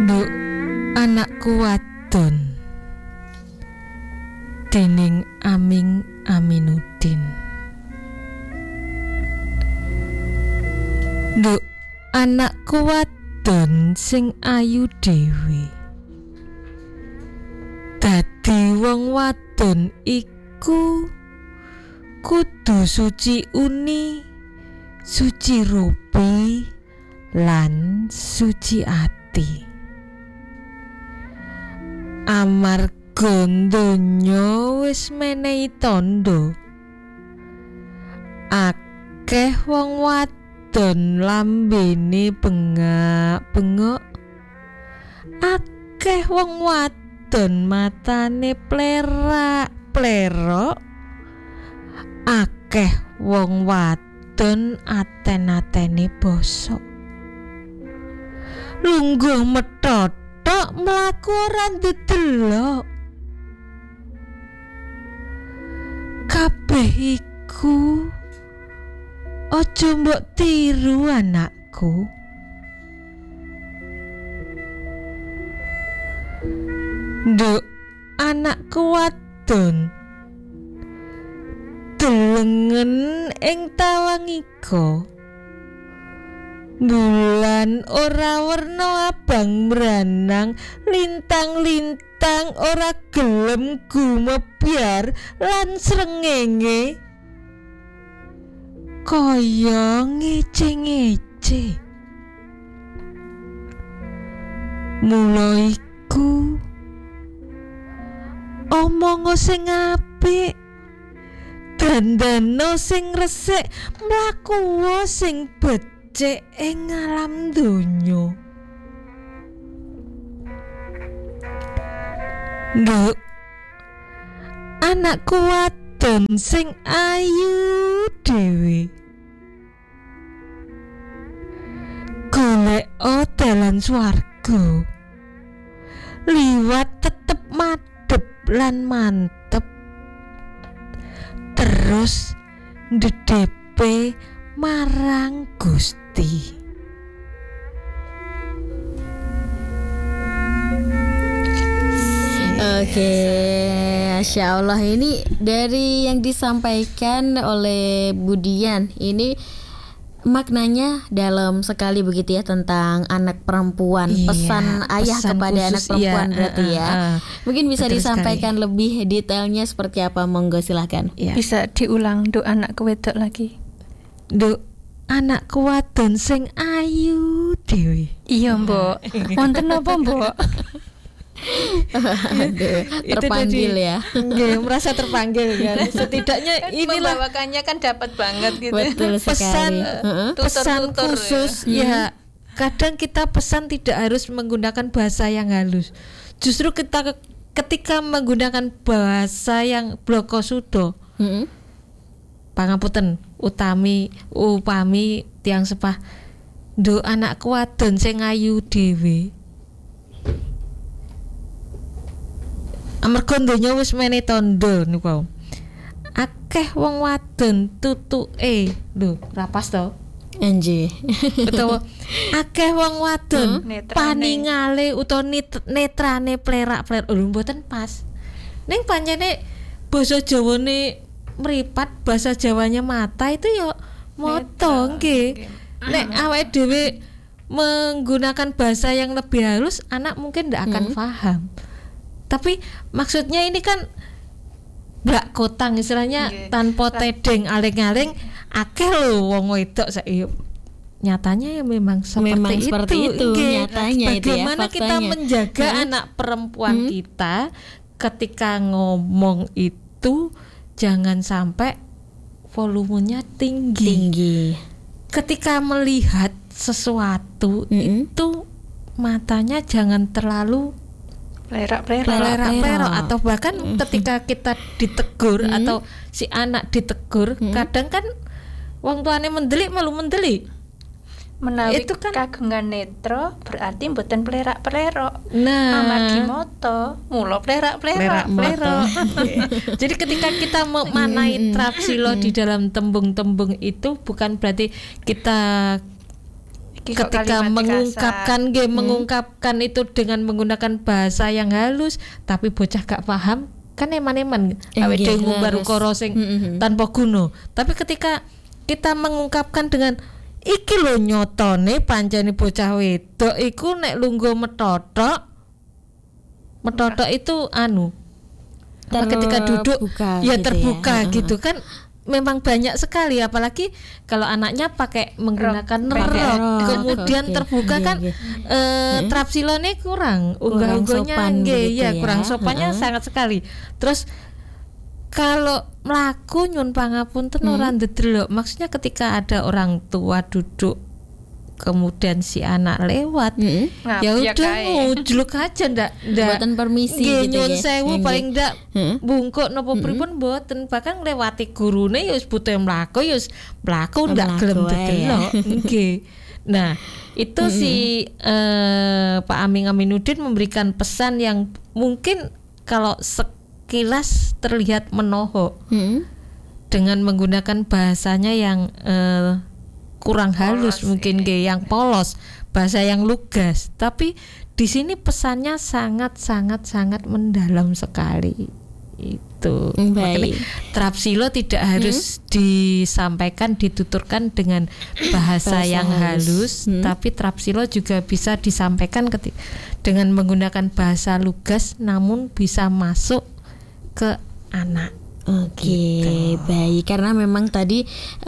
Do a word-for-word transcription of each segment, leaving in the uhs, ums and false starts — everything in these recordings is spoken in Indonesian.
Nduk anakku wadon dening Aming Aminuddin. Nduk anakku wadon sing ayu dhewe. Dadi wong wadon iku kudu suci uni, suci rupi, lan suci ati. Amarga donya wis menehi tandha, akeh wong wadon lambene bengak-bengok, akeh wong wadon matane plerak-plerok, akeh wong wadon aten-atene bosok. Lungguh methot tok mlaku ora ndedelok. Kabeh iku aja mbok tiru anakku. Nduk anakku wadon delengen ing tawangika. Bulan ora werna abang mranang, lintang-lintang ora gelem gumebyar lan srengenge kaya ngece-ngece. Mula iku omong sing apik, dandana sing resik, mlaku sing becik cek ing alam donya. Nduk anakku wadon sing ayu dhewe, golek dalan swarga, liwat tetep madhep lan mantep, terus ndedepe marang Gusti. Oke, Masya Allah, ini dari yang disampaikan oleh Budian ini maknanya dalam sekali begitu ya, tentang anak perempuan, iya, pesan ayah pesan kepada khusus, anak perempuan, iya, berarti uh, uh, ya. Uh, Mungkin bisa disampaikan sekali lebih detailnya seperti apa, monggo silahkan. Iya. Bisa diulang doa anakku wedok lagi. Nduk anakku wadon sing ayu dhewe. Iya, Mbok. Wonten apa, Mbok? Aduh, terpanggil ya. Nggih, merasa terpanggil kan. Setidaknya inilah membawakannya kan dapat banget gitu. Betul pesan sekali. pesan tutur, khusus ya. ya. Kadang kita pesan tidak harus menggunakan bahasa yang halus. Justru kita ketika menggunakan bahasa yang bloko sudo. Heeh. Pangapunten utami upami tiang sepah, nduk anakku wadon sing ayu dhewe. Amarga donya wis menehi tandha niku. Akeh wong wadon tutuke, lho, ra pas to. Enji. Utawa akeh wong wadon hmm? paningale utawa netrane plerak-plerak, lho mboten pas. Ning pancene basa Jawane meripat, bahasa Jawanya mata itu ya moto nggih. Nek awake dhewe menggunakan bahasa yang lebih halus, anak mungkin ndak akan hmm. paham. Tapi maksudnya ini kan blak kotang istilahnya, okay, tanpa tedeng aling-aling. Akeh lho wong wedok saiki. Nyatanya ya memang seperti memang itu, seperti itu okay. Nyatanya Bagaimana itu ya, kita faktanya. menjaga hmm. anak perempuan hmm. kita ketika ngomong itu jangan sampai volumenya tinggi. Tinggi. Ketika melihat sesuatu mm-hmm. itu matanya jangan terlalu plerak-plerak, atau bahkan mm-hmm. ketika kita ditegur mm-hmm. atau si anak ditegur, mm-hmm. kadang kan wong tuane mendelik malu mendelik. Menawi itu kan kagungan netra berarti mboten plerak-plerok. Nah, amargi moto mula plerak-plerok. Jadi ketika kita memanai trapsilo di dalam tembung-tembung itu bukan berarti kita ketika mengungkapkan nggih hmm. mengungkapkan itu dengan menggunakan bahasa yang halus tapi bocah gak paham kan eman-eman awake dhewe baru karo sing hmm. tanpa guna. Tapi ketika kita mengungkapkan dengan iki lho nyotone pancene bocah wedok iku nek lungguh metotok metotok itu anu Ter- ketika duduk ya gitu terbuka ya. gitu kan memang banyak sekali apalagi kalau anaknya pakai menggunakan rok, rok kemudian okay. terbuka okay, kan okay. Eh, hmm? trapsilone kurang unggah-unggahnya nggih ya, ya kurang sopannya uh-huh. sangat sekali. Terus kalau mlaku nyun pangapunten hmm. ora ndedelok maksudnya ketika ada orang tua duduk kemudian si anak lewat hmm. ya udah ngujluk aja ndak ndak buatan permisi gitu ya nyun sewu paling ndak hmm? bungkuk napa pripun mboten bahkan nglewati gurune ya wis butuh mlaku ya wis mlaku ndak gelem dedelok nggih. Nah itu hmm. si uh, Pak Aming Aminuddin memberikan pesan yang mungkin kalau sekilas terlihat menohok hmm. dengan menggunakan bahasanya yang uh, kurang halus polos, mungkin ya. Yang polos, bahasa yang lugas. Tapi di sini pesannya sangat sangat sangat mendalam sekali. Itu. Makanya trapsilo tidak harus hmm? disampaikan dituturkan dengan bahasa, bahasa yang halus, hmm? tapi trapsilo juga bisa disampaikan ketika dengan menggunakan bahasa lugas namun bisa masuk ke anak. Oke, gitu. Baik. Karena memang tadi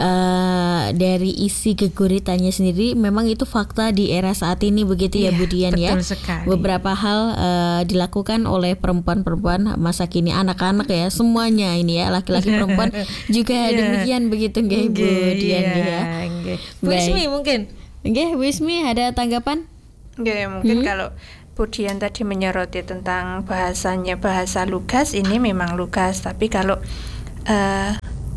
uh, dari isi geguritannya sendiri, memang itu fakta di era saat ini begitu ya, ya Bu Dian ya. Sekali. Beberapa hal uh, dilakukan oleh perempuan-perempuan masa kini, anak-anak ya, semuanya ini ya, laki-laki perempuan juga yeah. demikian begitu nggih Bu Dian ya. Bu Ismi mungkin. Nggih, Bu Ismi ada tanggapan? Nggih, mungkin hmm? kalau Bu Dian tadi menyoroti tentang bahasanya bahasa lugas, ini memang lugas, tapi kalau uh,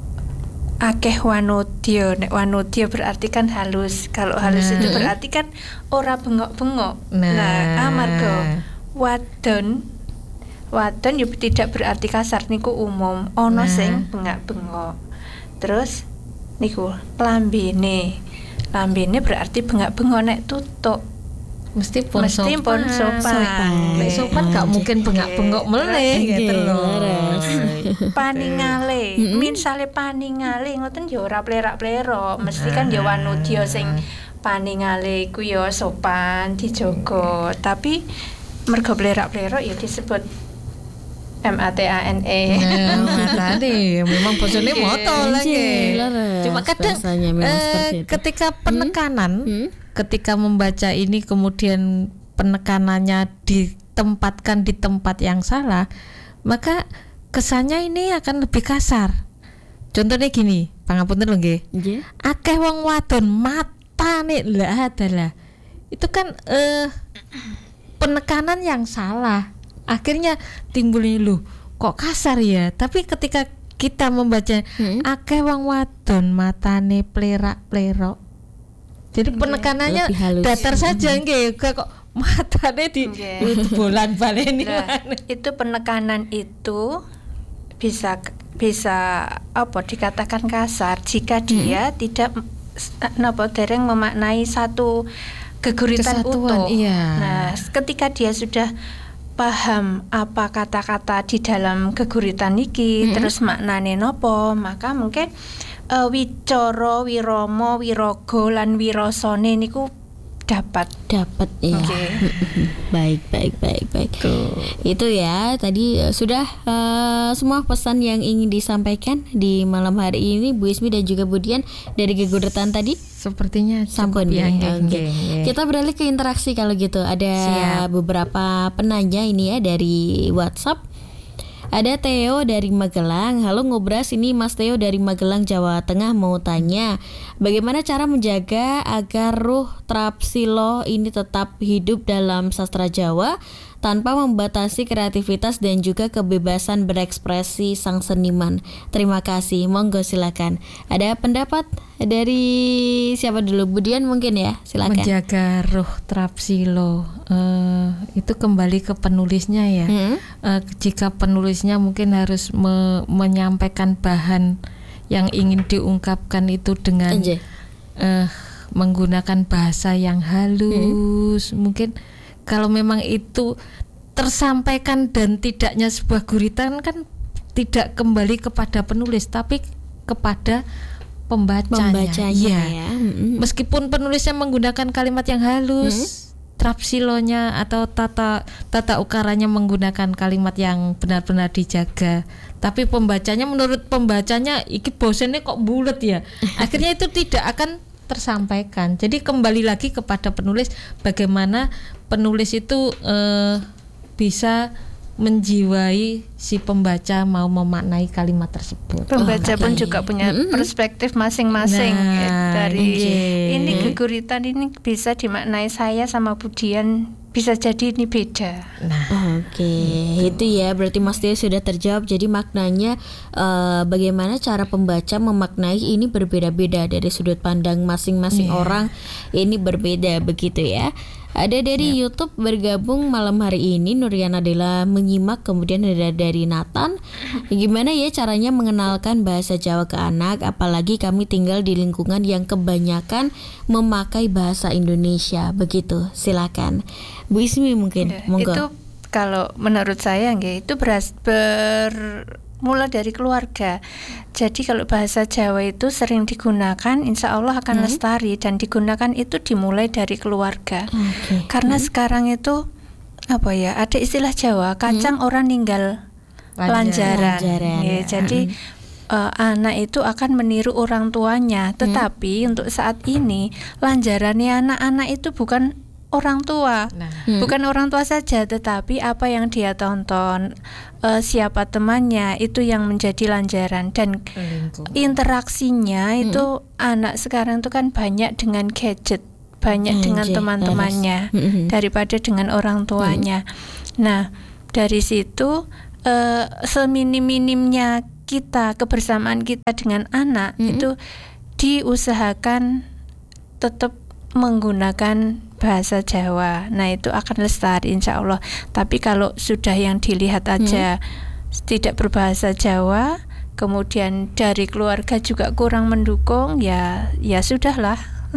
akeh wanodya, nek wanodya berarti kan halus. Kalau halus nah. itu berarti kan ora bengok-bengok. Nah, nah amarga wadon wadon yo tidak berarti kasar niku umum, ono nah. sing bengak-bengok. Terus niku lambene. Lambene berarti bengak-bengok nek tutuk. Mesti pun Mesti sopan. Pun sopan. Sopan, sopan gak mungkin bengak-bengok meleh gitu loh. Paningale, misale paningale ngoten ya ora plerak-plerok, mesti kan ya wanodya sing paningale iku ya sopan, dijogo. Tapi mergo plerak-plerok ya disebut M A T A N E. Nah, tadi memang bosone moto lagi. Cuma kadang eh, ketika penekanan hmm? ketika membaca ini kemudian penekanannya ditempatkan di tempat yang salah, maka kesannya ini akan lebih kasar. Contohnya gini, pangapunten lho nggih. Nggih. Akeh wong wadon matane lah adalah. Itu kan eh, penekanan yang salah. Akhirnya timbul lu kok kasar ya. Tapi ketika kita membaca hmm? akeh wong wadon matane plerak-plerok. Jadi penekanannya datar saja nggih, kok matane di bolan baleni. Nah, itu penekanan itu bisa bisa apa dikatakan kasar jika dia hmm. tidak napa dereng memaknai satu geguritan Kesatuan, utuh. Iya. Nah, ketika dia sudah paham apa kata-kata di dalam geguritan iki, hmm. terus maknane nopo, maka mungkin uh, wicara, wirama, wiraga lan wirasane niku dapat dapat ya. Okay. baik baik baik baik. Tuh. Itu ya tadi uh, sudah uh, semua pesan yang ingin disampaikan di malam hari ini Bu Ismi dan juga Bu Dian dari geguritan tadi. Sepertinya sampun ya. Okay. Okay. Kita beralih ke interaksi kalau gitu. Ada Siap. beberapa penanya ini ya dari WhatsApp. Ada Theo dari Magelang. Halo Ngobras, ini Mas Theo dari Magelang, Jawa Tengah mau tanya, bagaimana cara menjaga agar ruh trapsilo ini tetap hidup dalam sastra Jawa tanpa membatasi kreativitas dan juga kebebasan berekspresi sang seniman. Terima kasih. Monggo silakan. Ada pendapat dari siapa dulu? Bu Dian mungkin ya, silakan. Menjaga ruh trapsilo uh, itu kembali ke penulisnya ya. Hmm? Uh, jika penulisnya mungkin harus me- menyampaikan bahan yang ingin diungkapkan itu dengan uh, menggunakan bahasa yang halus. Hmm. Mungkin kalau memang itu tersampaikan dan tidaknya sebuah guritan kan tidak kembali kepada penulis tapi kepada pembacanya. Pembacanya ya. ya. Mm-hmm. Meskipun penulisnya menggunakan kalimat yang halus, mm-hmm. trapsilonya atau tata tata ukaranya menggunakan kalimat yang benar-benar dijaga, tapi pembacanya menurut pembacanya iki bosennya kok bulet ya. Akhirnya itu tidak akan tersampaikan. Jadi kembali lagi kepada penulis, bagaimana penulis itu eh, bisa menjiwai si pembaca mau memaknai kalimat tersebut. Pembaca oh, pun okay. juga punya mm-hmm. perspektif masing-masing nah, ya, dari okay. ini geguritan ini bisa dimaknai saya sama Budian bisa jadi ini beda. Nah, oke, okay. itu ya berarti Mas Tio sudah terjawab. Jadi maknanya uh, bagaimana cara pembaca memaknai ini berbeda-beda dari sudut pandang masing-masing yeah. orang ini berbeda begitu ya. Ada dari yep. YouTube bergabung malam hari ini Nuriana Dela menyimak, kemudian ada dari Nathan. Gimana ya caranya mengenalkan bahasa Jawa ke anak, apalagi kami tinggal di lingkungan yang kebanyakan memakai bahasa Indonesia. Begitu, silakan Bu Ismi mungkin. Ya, monggo. Itu kalau menurut saya nggih itu beras, bermula dari keluarga. Jadi kalau bahasa Jawa itu sering digunakan, insya Allah akan hmm. lestari, dan digunakan itu dimulai dari keluarga. Okay. Karena hmm. sekarang itu apa ya? Ada istilah Jawa, kacang hmm. orang ninggal lanjaran. lanjaran. Ya, jadi hmm. uh, anak itu akan meniru orang tuanya. Tetapi hmm. untuk saat ini lanjarannya anak-anak itu bukan orang tua, nah. hmm. bukan orang tua saja, tetapi apa yang dia tonton, uh, siapa temannya, itu yang menjadi lanjaran. Dan Lingkung. interaksinya hmm. itu anak sekarang itu kan banyak dengan gadget, banyak hmm, dengan teman-temannya hmm. daripada dengan orang tuanya. Hmm. Nah, dari situ uh, seminim-minimnya kita, kebersamaan kita dengan anak hmm. itu diusahakan tetap menggunakan bahasa Jawa. Nah, itu akan lestari insya Allah. Tapi kalau sudah yang dilihat aja hmm. tidak berbahasa Jawa, kemudian dari keluarga juga kurang mendukung, ya ya sudahlah.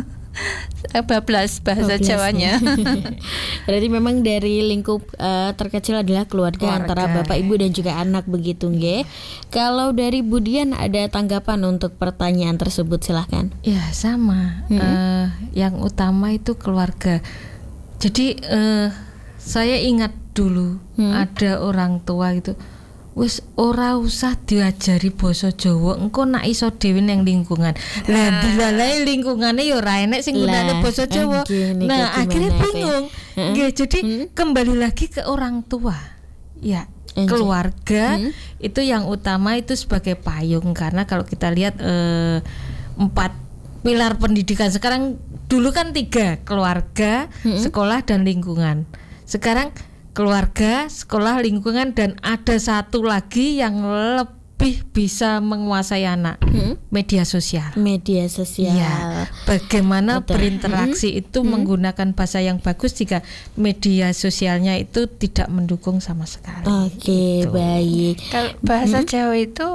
bablas bahasa bablas, Jawanya. Ya. Berarti memang dari lingkup uh, terkecil adalah keluarga, keluarga antara bapak ibu dan juga anak begitu nggih. Kalau dari Budian ada tanggapan untuk pertanyaan tersebut, silahkan. Ya sama. Hmm. Uh, yang utama itu keluarga. Jadi uh, saya ingat dulu hmm. ada orang tua itu, wis ora usah diajari basa Jawa, engko nak iso dhewe nang lingkungan. Lah dilalae lingkungane ya ora enek sing gunane basa Jawa. Nah, akhirnya bingung. Nggih, jadi hmm? kembali lagi ke orang tua. Ya, Enji. keluarga hmm? itu yang utama itu sebagai payung, karena kalau kita lihat eh, empat pilar pendidikan sekarang, dulu kan tiga, keluarga, hmm? sekolah dan lingkungan. Sekarang keluarga, sekolah, lingkungan, dan ada satu lagi yang lebih bisa menguasai anak, hmm? media sosial. Media sosial. Ya, bagaimana Betul. berinteraksi hmm? itu hmm? menggunakan bahasa yang bagus jika media sosialnya itu tidak mendukung sama sekali. Oke, okay, gitu. Baik. Kalau bahasa hmm? Jawa itu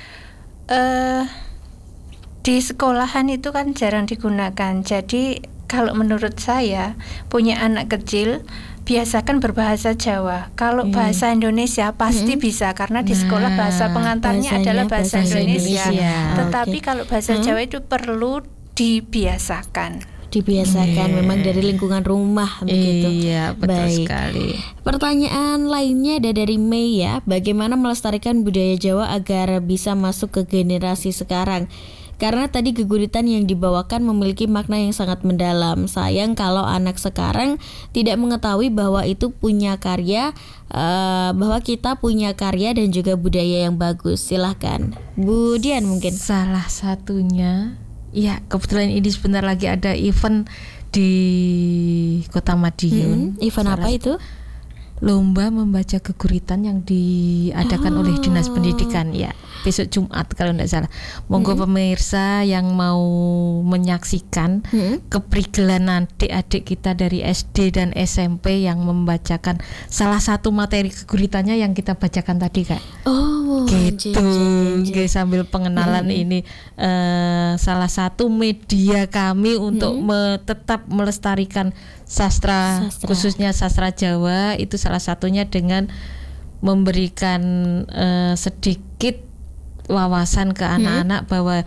uh, di sekolahan itu kan jarang digunakan. Jadi kalau menurut saya punya anak kecil, biasakan berbahasa Jawa. Kalau hmm. bahasa Indonesia pasti hmm. bisa, karena di sekolah bahasa pengantarnya adalah bahasa, bahasa Indonesia. Indonesia. Tetapi okay. kalau bahasa hmm. Jawa itu perlu dibiasakan. Dibiasakan yeah. memang dari lingkungan rumah begitu. Iya, betul Baik. sekali. Pertanyaan lainnya ada dari Mei ya. Bagaimana melestarikan budaya Jawa agar bisa masuk ke generasi sekarang? Karena tadi geguritan yang dibawakan memiliki makna yang sangat mendalam. Sayang kalau anak sekarang tidak mengetahui bahwa itu punya karya, uh, bahwa kita punya karya dan juga budaya yang bagus. Silahkan Bu Dian mungkin. Salah satunya, ya kebetulan ini sebentar lagi ada event di Kota Madiun. Hmm, event Salah apa itu? Lomba membaca geguritan yang diadakan oh. oleh Dinas Pendidikan ya. besok Jumat kalau tidak salah. Monggo hmm. pemirsa yang mau menyaksikan hmm. keprigelan adik-adik kita dari S D dan S M P yang membacakan salah satu materi keguritannya yang kita bacakan tadi Kak. Oh, gitu. Oke, sambil pengenalan hmm. ini uh, salah satu media kami untuk hmm. me- tetap melestarikan sastra, sastra khususnya sastra Jawa, itu salah satunya dengan memberikan uh, sedikit wawasan ke anak-anak hmm. bahwa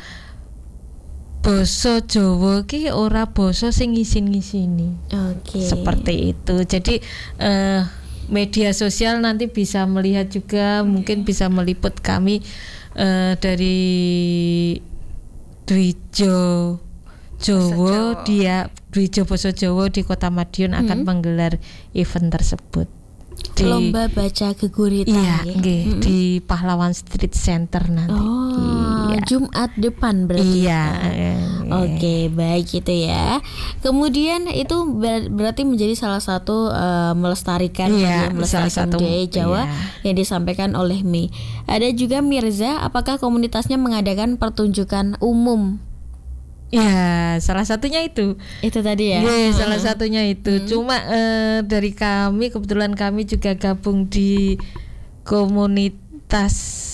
basa Jawa ki ora basa sing ngisin-ngisini. Oke. Okay. Seperti itu. Jadi uh, media sosial nanti bisa melihat juga, okay. mungkin bisa meliput kami uh, dari Dwijo Jawa, dia Dwijo Basa Jawa di Kota Madiun hmm. akan menggelar event tersebut. Di, lomba baca keguritan iya, ya? mm-hmm. di Pahlawan Street Center nanti. Oh, iya. Jumat depan berarti. Iya. Oh. Oke, okay, baik itu ya. Kemudian itu ber- berarti menjadi salah satu uh, melestarikan iya, ya, melestarikan budaya Jawa iya. yang disampaikan oleh Mi. Ada juga Mirza, apakah komunitasnya mengadakan pertunjukan umum? Ya, salah satunya itu. Itu tadi ya. Ya, salah satunya itu. Hmm. Cuma uh, dari kami kebetulan kami juga gabung di komunitas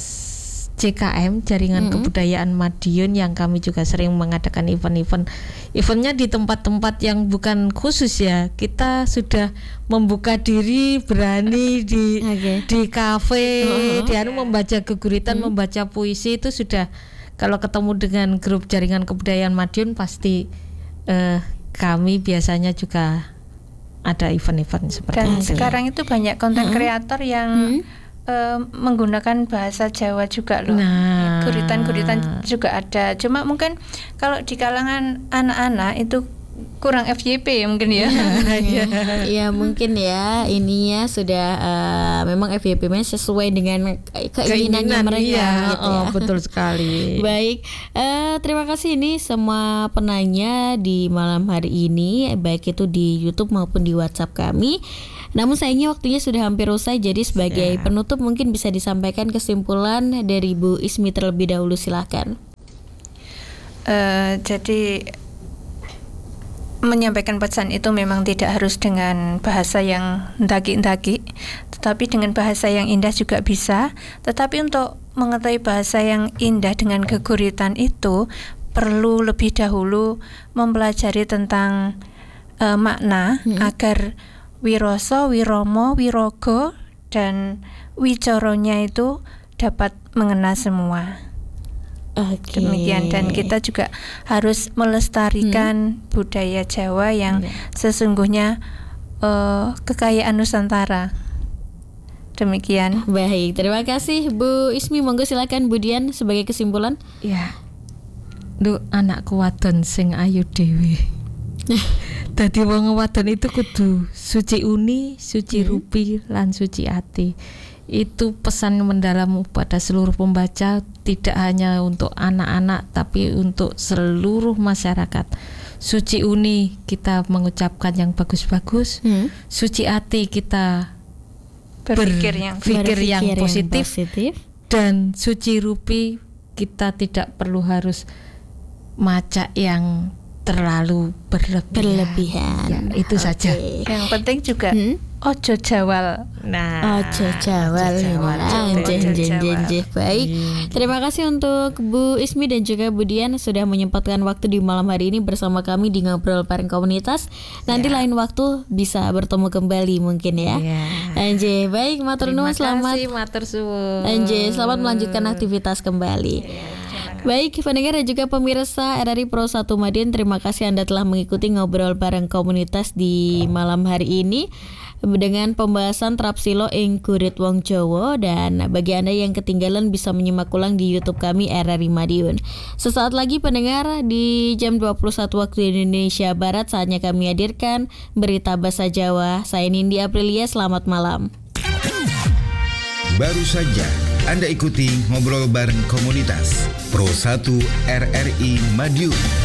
J K M, Jaringan hmm. Kebudayaan Madiun, yang kami juga sering mengadakan event-event. Eventnya di tempat-tempat yang bukan khusus ya. Kita sudah membuka diri, berani di okay. di kafe, uh-huh. di anu membaca keguritan, hmm. membaca puisi, itu sudah. Kalau ketemu dengan grup Jaringan Kebudayaan Madiun pasti uh, kami biasanya juga ada event-event seperti dan itu. Dan sekarang itu banyak konten kreator hmm. yang hmm. Uh, menggunakan bahasa Jawa juga loh. Nah. Guritan-guritan juga ada. Cuma mungkin kalau di kalangan anak-anak itu kurang F Y P ya mungkin ya. Ya, ya mungkin ya ininya sudah uh, memang F Y P-nya sesuai dengan keinginannya Keinginan, mereka. Iya. Gitu ya. Oh, betul sekali. Baik, uh, terima kasih ini semua penanya di malam hari ini, baik itu di YouTube maupun di WhatsApp kami. Namun sayangnya waktunya sudah hampir usai, jadi sebagai Siap. penutup mungkin bisa disampaikan kesimpulan dari Bu Ismi terlebih dahulu, silakan. Uh, jadi menyampaikan pesan itu memang tidak harus dengan bahasa yang ndaki-ndaki, tetapi dengan bahasa yang indah juga bisa. Tetapi untuk mengetahui bahasa yang indah dengan keguritan itu perlu lebih dahulu mempelajari tentang uh, makna hmm. agar wiroso, wiromo, wirogo dan wicoronya itu dapat mengena semua. Okay. Demikian, dan kita juga harus melestarikan hmm. budaya Jawa yang yeah. sesungguhnya uh, kekayaan Nusantara. Demikian. Baik, terima kasih Bu Ismi. Monggo silakan Bu Dian sebagai kesimpulan. Ya. Duh, anakku wadon sing ayu dhewe. Dadi wong wadon itu kudu suci uni, suci hmm. rupi, lan suci ati. Itu pesan mendalam pada seluruh pembaca, tidak hanya untuk anak-anak tapi untuk seluruh masyarakat. Suci uni kita mengucapkan yang bagus-bagus, hmm. suci hati kita berpikir yang, berpikir yang, yang positif, positif, dan suci rupi kita tidak perlu harus maca yang terlalu berlebihan. berlebihan. Ya, itu okay. saja. Yang penting juga hmm? ojo jawal. Nah, ojo jawal. Jenjen-jenjen. Baik. Terima kasih untuk Bu Ismi dan juga Bu Dian sudah menyempatkan waktu di malam hari ini bersama kami di Ngobrol Bareng Komunitas. Nanti ya. lain waktu bisa bertemu kembali mungkin ya. ya. Anje, baik, matur nuwun, selamat. Terima kasih, matur suwun. Anje, selamat melanjutkan aktivitas kembali. Ya. Baik, pendengar dan juga pemirsa R R I Pro satu Madiun, terima kasih Anda telah mengikuti Ngobrol Bareng Komunitas di malam hari ini dengan pembahasan Trapsilo ing Gurit Wong Jawa. Dan bagi Anda yang ketinggalan bisa menyimak ulang di YouTube kami R R I Madiun. Sesaat lagi pendengar, di jam dua puluh satu waktu Indonesia Barat saatnya kami hadirkan Berita Bahasa Jawa. Saya Nindi Aprilia, selamat malam. Baru saja Anda ikuti Ngobrol Bareng Komunitas Pro satu R R I Madiun.